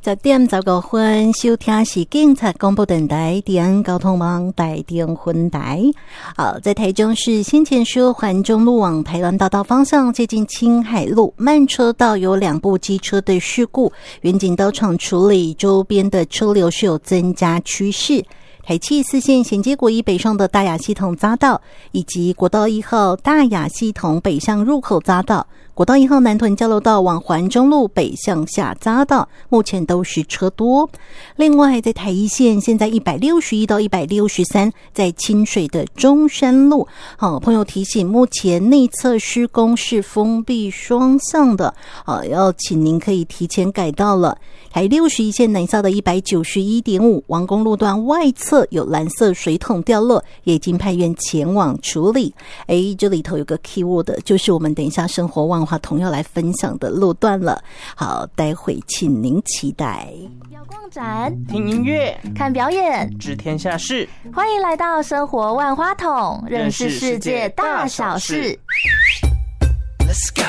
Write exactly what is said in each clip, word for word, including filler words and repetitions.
十點十五分收聽是警察廣播電台迪安交通網台電分台。好，在台中市先前說環中路往台灣大道方向接近青海路慢車道有兩部機車的事故，員警到場處理，周邊的車流是有增加趨勢。台七四線銜接國一北上的大雅系統匝道，以及國道一號大雅系統北向入口匝道，國道一號南屯交流道往環中路北向下匝道，目前都是車多。另外，在台一線，現在一百六十一到一百六十三，在清水的中山路，好，朋友提醒，目前內側施工是封閉雙向的，好，要請您可以提前改道了。台六十一線南下的一百九十一點五，王公路段外側有藍色水桶掉落，也已經派員前往處理。誒，這裡頭有個 keyword， 就是我們等一下生活萬花筒要來分享的路段了。好，待會請您期待。 要逛展、 聽音樂、 看表演、 知天下事， 歡迎來到生活萬花筒，認識世界大小事。 Let's go。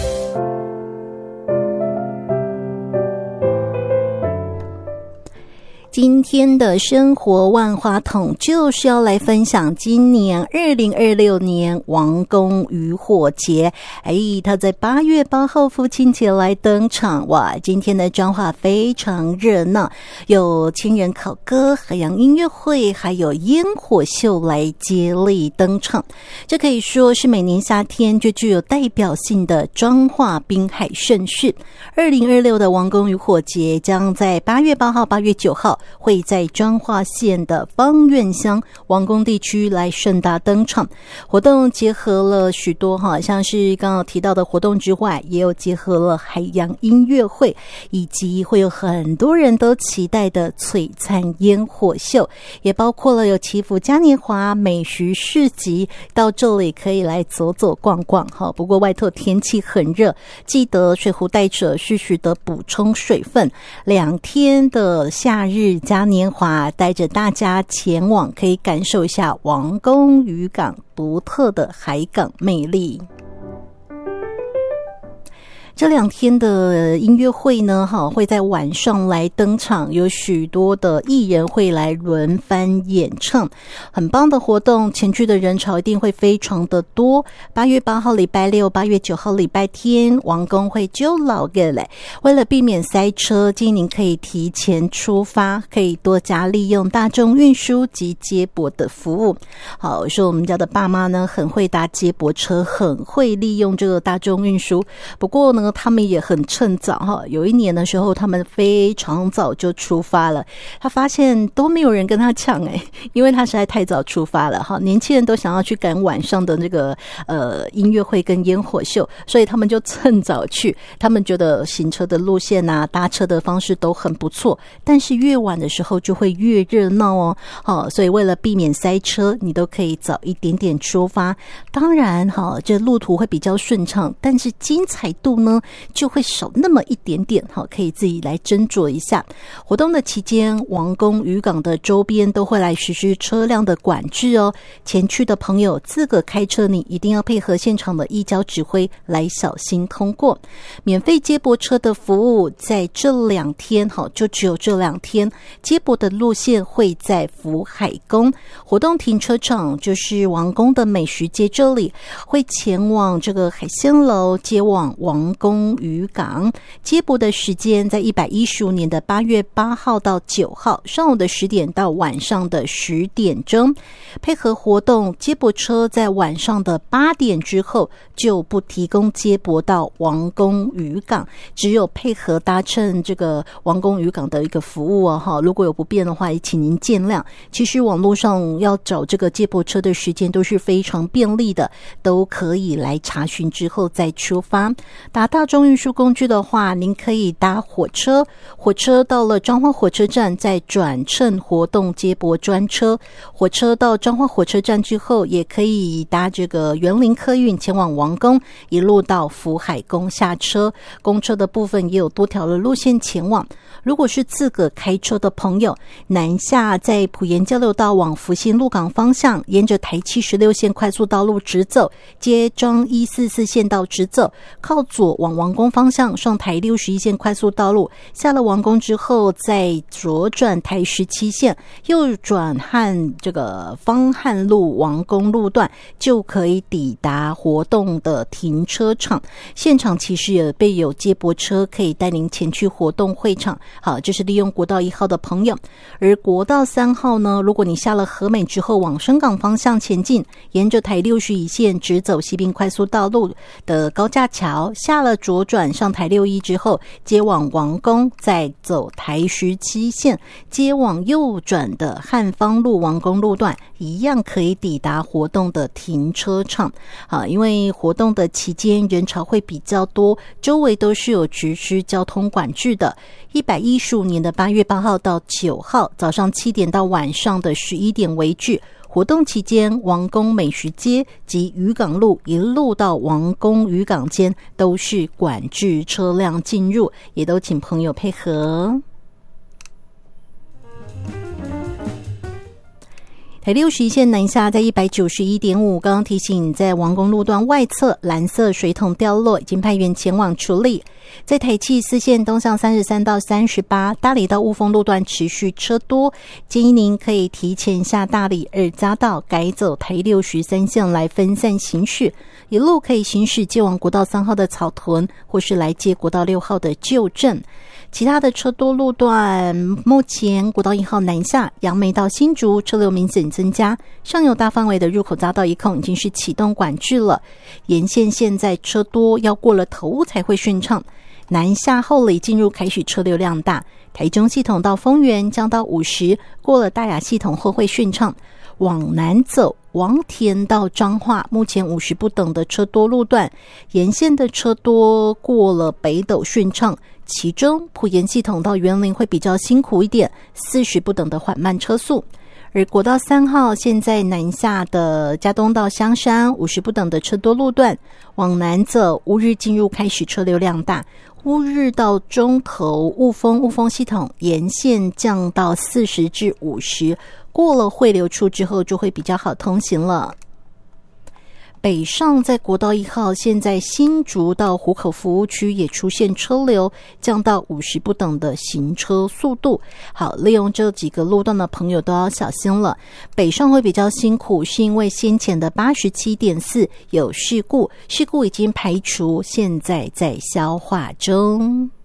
今天的生活万花筒就是要来分享今年二零二六年王公渔火节。哎，他在八月八号父亲节来登场。哇，今天的彰化非常热闹，有千人考歌、海洋音乐会，还有烟火秀来接力登场。这可以说是每年夏天就具有代表性的彰化滨海盛事。二零二六的王公渔火节将在八月八号、八月九号会在彰化县的芳苑乡王公地区来盛大登场。活动结合了许多哈，像是刚刚提到的活动之外，也有结合了海洋音乐会，以及会有很多人都期待的璀璨烟火秀，也包括了有祈福嘉年华、美食市集，到这里可以来走走逛逛哈。不过外头天气很热，记得水壶带着，适时的补充水分。两天的夏日嘉年华带着大家前往，可以感受一下王公渔港独特的海港魅力。这两天的音乐会呢，哈，会在晚上来登场，有许多的艺人会来轮番演唱，很棒的活动，前去的人潮一定会非常的多。八月八号礼拜六，八月九号礼拜天，王公会就老个嘞。为了避免塞车，建议您可以提前出发，可以多加利用大众运输及接驳的服务。好，说我们家的爸妈呢，很会搭接驳车，很会利用这个大众运输。不过呢，他们也很趁早哈，有一年的时候他们非常早就出发了，他发现都没有人跟他抢诶，因为他实在太早出发了哈，年轻人都想要去赶晚上的那个呃音乐会跟烟火秀，所以他们就趁早去，他们觉得行车的路线啊、搭车的方式都很不错，但是越晚的时候就会越热闹哦，好，所以为了避免塞车，你都可以早一点点出发，当然哈，这路途会比较顺畅，但是精彩度呢就会少那么一点点，好，可以自己来斟酌一下。活动的期间，王公渔港的周边都会来实施车辆的管制哦。前去的朋友自个开车，你一定要配合现场的义交指挥来小心通过。免费接驳车的服务在这两天，好，就只有这两天，接驳的路线会在福海宫活动停车场，就是王公的美食街这里，会前往这个海鲜楼，接往王公渔港。接驳的时间在一百一十五年的八月八号到九号，上午的十点到晚上的十点钟。配合活动，接驳车在晚上的八点之后就不提供接驳到王公渔港，只有配合搭乘这个王公渔港的一个服务哦哈。如果有不便的话，也请您见谅。其实网络上要找这个接驳车的时间都是非常便利的，都可以来查询之后再出发。搭大众运输工具的话，您可以搭火车，火车到了彰化火车站再转乘活动接驳专车，火车到彰化火车站之后，也可以搭这个园林客运前往王公，一路到福海宫下车。公车的部分也有多条的路线前往。如果是自个开车的朋友，南下在埔盐交流道往福兴鹿港方向，沿着台七十六线快速道路直走，接彰一四四线道直走，靠左往王宫方向上台六十一线快速道路，下了王宫之后再左转台十七线，右转汉这个方汉路王宫路段，就可以抵达活动的停车场。现场其实也备有接驳车可以带您前去活动会场。好，这是利用国道一号的朋友。而国道三号呢，如果你下了和美之后往深港方向前进，沿着台六十一线直走西滨快速道路的高架桥，下了左转上台六一之后，接往王宫，再走台十七线，接往右转的汉方路王宫路段，一样可以抵达活动的停车场。啊，因为活动的期间人潮会比较多，周围都是有实施交通管制的。一百一十五年的八月八号到九号早上七点到晚上的十一点为止。活动期间，王宫美食街及渔港路一路到王宫渔港间都是管制车辆进入，也都请朋友配合。台六十一线南下在 一百九十一点五， 刚刚提醒在王宫路段外侧蓝色水桶掉落，已经派员前往处理。在台七四线东向三十三到三十八，大理到雾峰路段持续车多，建议您可以提前下大理二匝道，改走台六十三线来分散行驶，一路可以行驶接往国道三号的草屯，或是来接国道六号的旧镇。其他的车多路段，目前国道一号南下杨梅到新竹车流明显增加，上游大范围的入口匝道一控已经是启动管制了，沿线现在车多，要过了头屋才会顺畅。南下后里进入开始车流量大，台中系统到丰原降到五十，过了大雅系统后会顺畅。往南走，王田到彰化，目前五十不等的车多路段，沿线的车多，过了北斗顺畅。其中埔盐系统到员林会比较辛苦一点，四十不等的缓慢车速。而国道三号现在南下的嘉东到香山五十不等的车多路段，往南走乌日进入开始车流量大，乌日到中投雾峰雾峰系统沿线降到四十至五十，过了汇流处之后就会比较好通行了。北上在国道一号，现在新竹到湖口服务区也出现车流，降到五十不等的行车速度。好，利用这几个路段的朋友都要小心了。北上会比较辛苦，是因为先前的 八十七点四 有事故，事故已经排除，现在在消化中。